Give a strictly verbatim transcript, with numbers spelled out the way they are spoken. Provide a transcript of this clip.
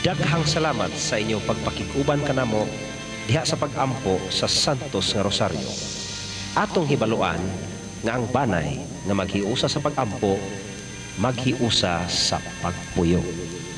Daghang salamat sa inyong pagpakikuban kanamo diha sa pag-ampo sa Santos nga Rosaryo. Atong hibaluan nga ang banay nga maghiusa sa pag-ampo, maghiusa sa pagpuyo.